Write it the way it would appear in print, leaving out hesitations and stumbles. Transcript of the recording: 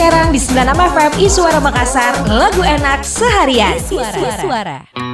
Serang di 96 FM Iswara Makassar, lagu enak seharian. Iswara.